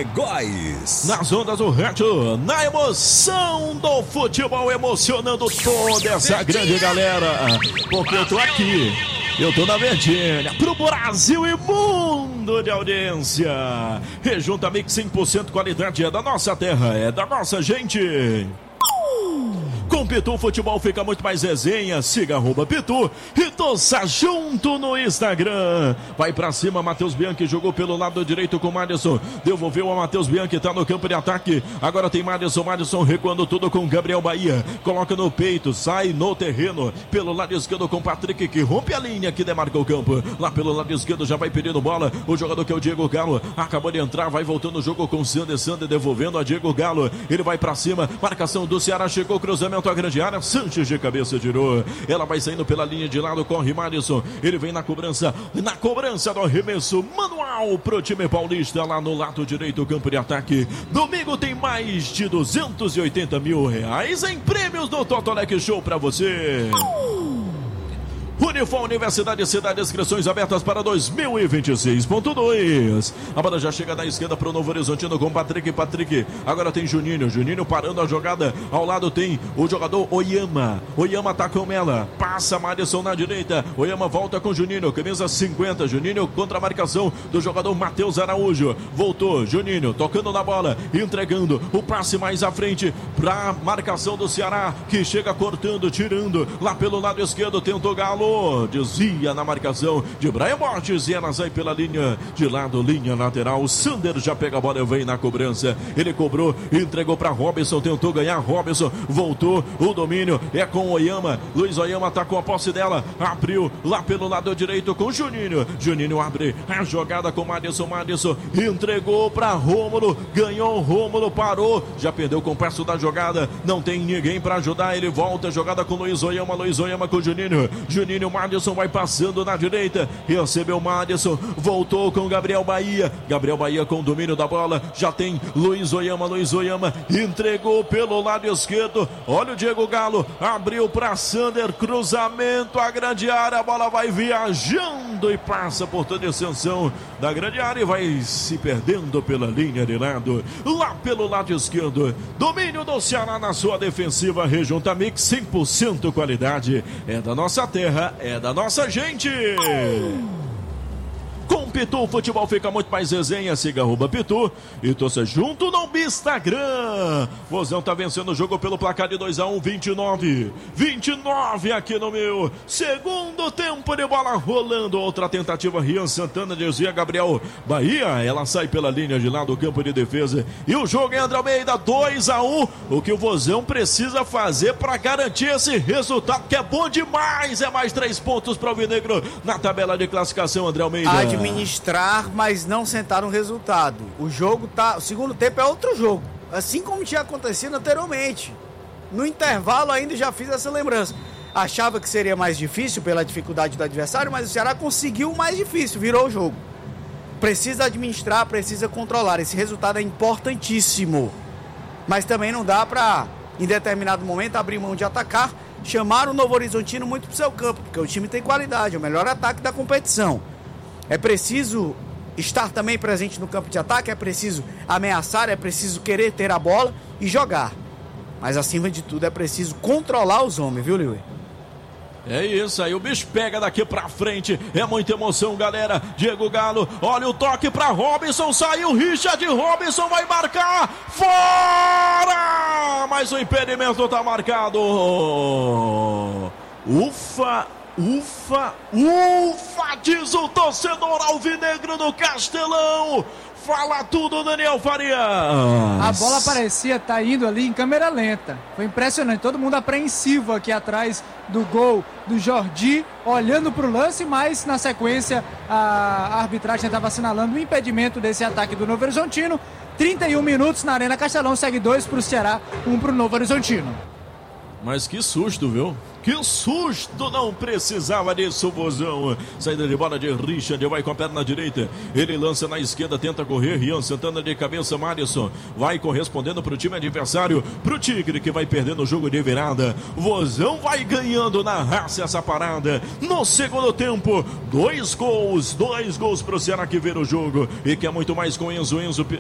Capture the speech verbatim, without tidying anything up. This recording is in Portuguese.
é Góis. Nas ondas do rádio, na emoção do futebol, emocionando toda essa grande galera. Porque eu tô aqui, eu tô na Verdinha, pro Brasil e mundo de audiência. Rejunta Mix cem por cento qualidade, é da nossa terra, é da nossa gente. Com Pitu, futebol fica muito mais resenha. Siga arroba Pitu e torça junto no Instagram. Vai pra cima, Matheus Bianchi jogou pelo lado direito com o Madison. Devolveu a Matheus Bianchi, tá no campo de ataque. Agora tem Madison, Madison recuando tudo com Gabriel Bahia. Coloca no peito, sai no terreno. Pelo lado esquerdo com Patrick, que rompe a linha, que demarca o campo. Lá pelo lado esquerdo já vai pedindo bola. O jogador que é o Diego Galo. Acabou de entrar, vai voltando o jogo com o Sander. Sander devolvendo a Diego Galo. Ele vai pra cima, marcação do Ceará, chegou o cruzamento a grande área, Sanches de cabeça tirou, ela vai saindo pela linha de lado, corre Madison, ele vem na cobrança, na cobrança do arremesso manual pro time paulista, lá no lado direito, campo de ataque. Domingo tem mais de duzentos e oitenta mil reais em prêmios do Totolec Show pra você. Unifor Universidade Cidade, inscrições abertas para dois mil e vinte e seis ponto dois. A bola já chega da esquerda para o Novo Horizontino com Patrick, Patrick. Agora tem Juninho, Juninho parando a jogada. Ao lado tem o jogador Oyama. Oyama tá com ela. Passa Madison na direita. Oyama volta com Juninho, camisa cinquenta. Juninho contra a marcação do jogador Matheus Araújo. Voltou, Juninho tocando na bola, entregando o passe mais à frente para a marcação do Ceará, que chega cortando, tirando. Lá pelo lado esquerdo tentou Galo. Desvia na marcação de Brian Borges e ela sai pela linha de lado, linha lateral. O Sander já pega a bola e vem na cobrança. Ele cobrou, entregou para Robinson, tentou ganhar. Robinson voltou, o domínio é com o Oyama. Luiz Oyama tá com a posse dela, abriu lá pelo lado direito com Juninho. Juninho abre a jogada com Madison. Madison entregou para Rômulo, ganhou. Rômulo parou, já perdeu o compasso da jogada. Não tem ninguém para ajudar. Ele volta, jogada com Luiz Oyama. Luiz Oyama com Juninho. Juninho, Madison vai passando na direita, recebeu Madison, voltou com Gabriel Bahia, Gabriel Bahia com o domínio da bola, já tem Luiz Oyama, Luiz Oyama entregou pelo lado esquerdo, olha o Diego Galo, abriu para Sander, cruzamento à grande área, a bola vai viajando e passa por toda a extensão da grande área e vai se perdendo pela linha de lado, lá pelo lado esquerdo, domínio do Ceará na sua defensiva. Rejunta Mix cem por cento qualidade, é da nossa terra, é da nossa gente. Com Pitu, o futebol fica muito mais resenha. Siga arroba Pitu e torça junto no Instagram. Vozão tá vencendo o jogo pelo placar de dois a um, vinte e nove. vinte e nove aqui no meu segundo tempo de bola rolando. Outra tentativa, Rian Santana desvia Gabriel Bahia. Ela sai pela linha de lado do campo de defesa. E o jogo é André Almeida, dois a um. O que o Vozão precisa fazer para garantir esse resultado, que é bom demais. É mais três pontos para o Alvinegro na tabela de classificação, André Almeida. Administrar, mas não sentar no resultado. O jogo tá. O segundo tempo é outro jogo. Assim como tinha acontecido anteriormente. No intervalo ainda já fiz essa lembrança. Achava que seria mais difícil pela dificuldade do adversário, mas o Ceará conseguiu o mais difícil, virou o jogo. Precisa administrar, precisa controlar. Esse resultado é importantíssimo. Mas também não dá para, em determinado momento, abrir mão de atacar, chamar o Novo Horizontino muito pro seu campo, porque o time tem qualidade, é o melhor ataque da competição. É preciso estar também presente no campo de ataque, é preciso ameaçar, é preciso querer ter a bola e jogar. Mas acima de tudo é preciso controlar os homens, viu, Liu? É isso aí, o bicho pega daqui pra frente, é muita emoção, galera. Diego Galo, olha o toque pra Robinson, saiu Richard, Robinson vai marcar, fora! Mas o impedimento tá marcado. Ufa! Ufa, ufa, diz o torcedor alvinegro do Castelão. Fala tudo, Daniel Farias. A bola parecia estar tá indo ali em câmera lenta. Foi impressionante, todo mundo apreensivo aqui atrás do gol do Jordi, olhando para o lance, mas na sequência a arbitragem estava assinalando o impedimento desse ataque do Novo Horizontino. trinta e um minutos na Arena Castelão, segue dois para o Ceará, um para o Novo Horizontino. Mas que susto, viu? Que susto, não precisava disso, Vozão. Saída de bola de Richard, vai com a perna direita. Ele lança na esquerda, tenta correr. Rian Santana de cabeça, Madison vai correspondendo pro time adversário, pro Tigre, que vai perdendo o jogo de virada. Vozão vai ganhando na raça essa parada. No segundo tempo, dois gols, dois gols pro Ceará que vira o jogo e quer muito mais com Enzo. Enzo